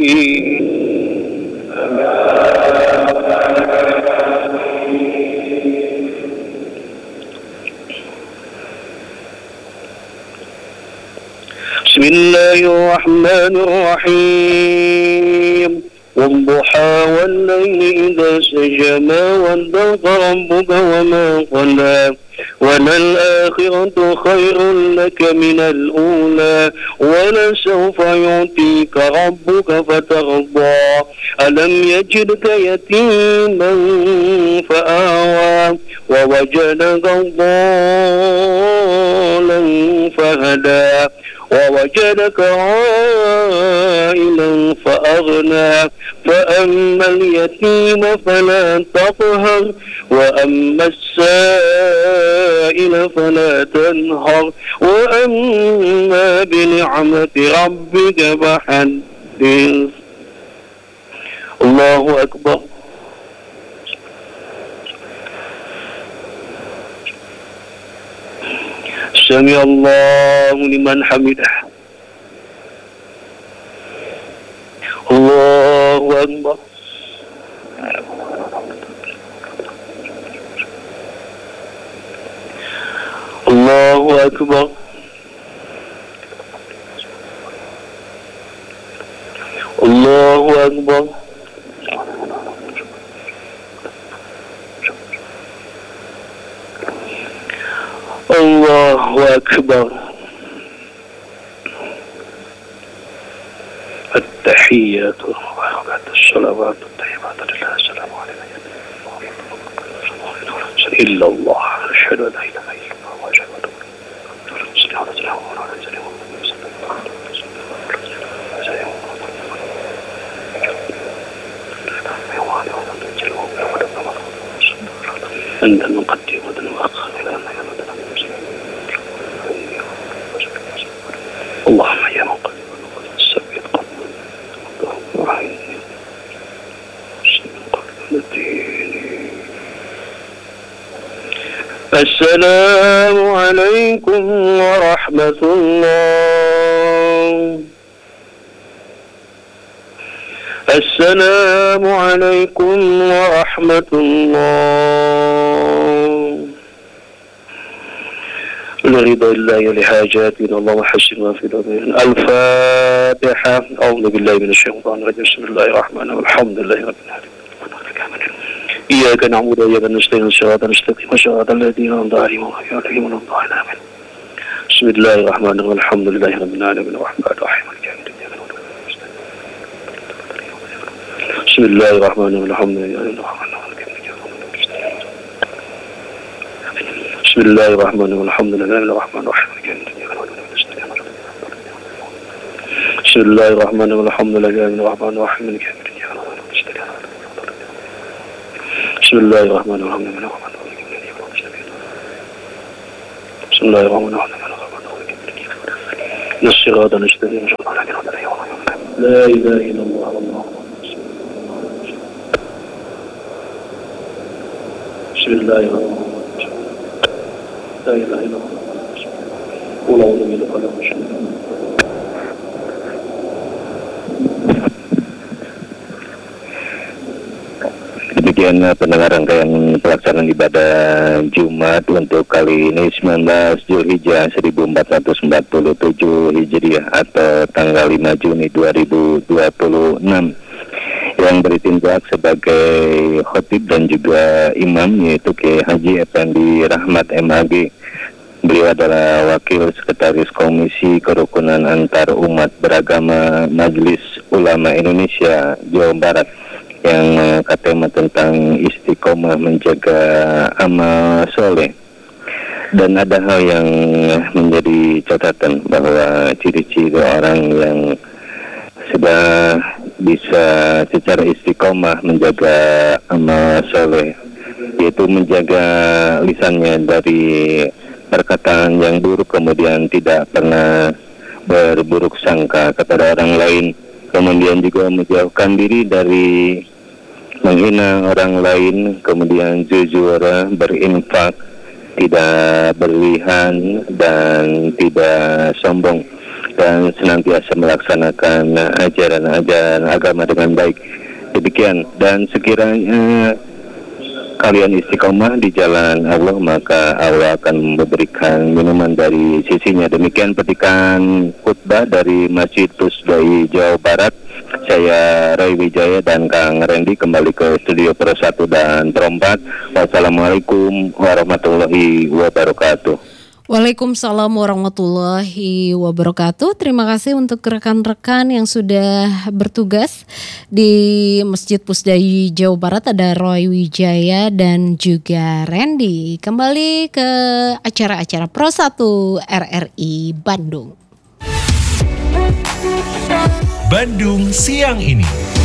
بسم الله الرحمن الرحيم والضحى والليل إذا سجى ما ودعك ربك وما قلى وللآخرة خير لك من الأولى ولسوف يعطيك ربك فترضى ألم يجدك يتيما فآوى ووجدك ضالا فهدى ووجدك عائلا فأغنى فأما اليتيم فلا تقهر وأما السائل فلا تنهر وأما بنعمة ربك فحدث. الله أكبر. سمع الله لمن حمده. الله أكبر. الله أكبر. الله أكبر. الله أكبر. التحيات والمباركات الصلوات الطيبات لله السلام عليكم إلا الله أشهد أن لا إله إلا الله وأشهد أن أنت المقدم والمؤخر اللهم يا مقلب القلوب ثبت قلبي اللهم أعيني ثبت قلبي. السلام عليكم ورحمة الله. السلام عليكم ورحمة الله. لرضا الله ولحاجاتنا اللهم حسنا في الأمين. الفاتحة. أعوذ بالله من الشيطان الرجيم. بسم الله الرحمن الرحيم. الحمد لله رب العالمين. إياك نعبد وإياك نستعين صراط المستقيم صراط الذين أنعمت عليهم غير المغضوب عليهم. بسم الله الرحمن الرحيم. الحمد لله رب العالمين الرحمن الرحيم. بسم الله الرحمن الرحيم. الحمد لله رب العالمين. بسم الله الرحمن الرحيم. الحمد لله الرحمن الرحيم. بسم الله الرحمن الرحيم. الحمد لله الرحمن الرحيم. بسم الله الرحمن الرحيم. بسم الله الرحمن الرحيم. الصراط المستقيم. لا إله إلا الله والله. بسم الله الرحمن الرحيم. لا إله إلا الله. قل أعوذ بالفلق من شر. Demikian pendengar rangkaian pelaksanaan ibadah Jumat untuk kali ini 19 Zulhijjah 1447 Hijriah atau tanggal 5 Juni 2026 yang bertindak sebagai khotib dan juga imam yaitu Kiai Haji Effendi Rahmat MAG. Beliau adalah Wakil Sekretaris Komisi Kerukunan Antar Umat Beragama Majelis Ulama Indonesia Jawa Barat yang mengangkat tema tentang istiqomah menjaga amal soleh. Dan ada hal yang menjadi catatan bahwa ciri-ciri orang yang sudah bisa secara istiqomah menjaga amal soleh yaitu menjaga lisannya dari perkataan yang buruk, kemudian tidak pernah berburuk sangka kepada orang lain, kemudian juga menjauhkan diri dari menghina orang lain, kemudian jujur berinfak, tidak berlebihan dan tidak sombong. dan senantiasa melaksanakan ajaran-ajaran agama dengan baik. Demikian, dan sekiranya kalian istiqomah di jalan Allah, maka Allah akan memberikan minuman dari sisinya. Demikian petikan khutbah dari Masjid Pusdai, Jawa Barat. Saya Roy Wijaya dan Kang Randy kembali ke studio Pro 1 dan Pro 4. Wassalamualaikum warahmatullahi wabarakatuh. Waalaikumsalam warahmatullahi wabarakatuh. Terima kasih untuk rekan-rekan yang sudah bertugas di Masjid Pusdai Jawa Barat. Ada Roy Wijaya dan juga Randy. Kembali ke acara-acara Pro 1 RRI Bandung. Bandung siang ini.